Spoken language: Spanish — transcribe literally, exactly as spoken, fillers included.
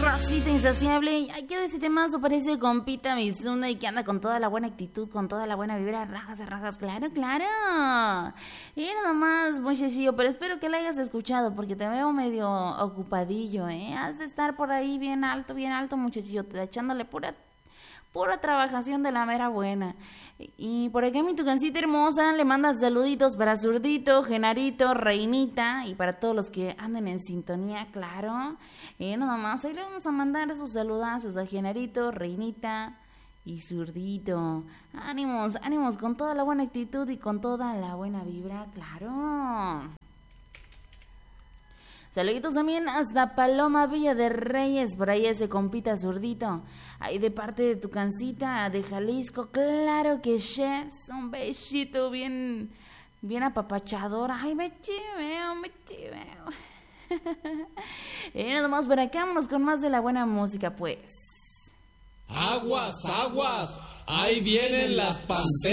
Rosita insaciable. Ay, qué ese temazo parece compita Mizuna y que anda con toda la buena actitud, con toda la buena vibra. Rajas a rajas, claro, claro. Y nada más, muchachillo, pero espero que la hayas escuchado porque te veo medio ocupadillo, ¿eh? Has de estar por ahí bien alto, bien alto, muchachillo, echándole pura... pura trabajación de la mera buena. Y por acá mi tucancita hermosa le manda saluditos para Zurdito, Genarito, Reinita y para todos los que anden en sintonía, claro. Y nada más, ahí le vamos a mandar esos saludazos a Genarito, Reinita y Zurdito. Ánimos, ánimos con toda la buena actitud y con toda la buena vibra, claro. Saluditos también hasta Paloma Villa de Reyes, por ahí ese compita Zurdito. Ahí de parte de tu cancita de Jalisco, claro que yes, un besito bien, bien apapachador. Ay, me chiveo, me chiveo. Y nada más por acá, vámonos con más de la buena música, pues. Aguas, aguas, ahí vienen las panteras.